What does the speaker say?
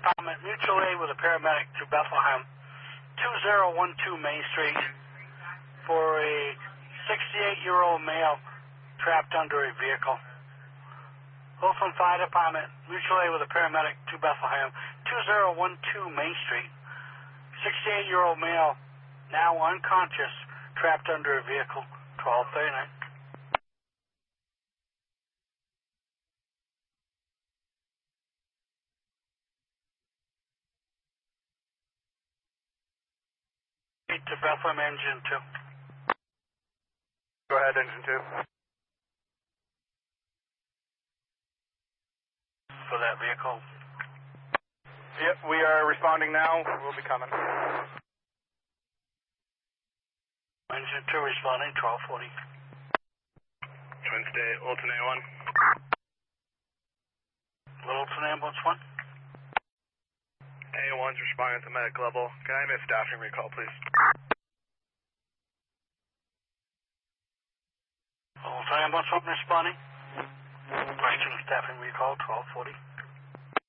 Department, mutual aid with a paramedic to Bethlehem, 2012 Main Street, for a 68-year-old male trapped under a vehicle. Oakland Fire Department, mutual aid with a paramedic to Bethlehem, 2012 Main Street, 68-year-old male, now unconscious, trapped under a vehicle, 12:39. To Bethlehem, Engine 2. Go ahead, Engine 2. For that vehicle. Yep, we are responding now. We'll be coming. Engine 2 responding, 1240. Twin State, Littleton A1. Littleton Ambulance 1. A1's responding at the medic level. Can I have a staffing recall, please? Littleton Ambulance 1 responding. Question staffing recall, 1240.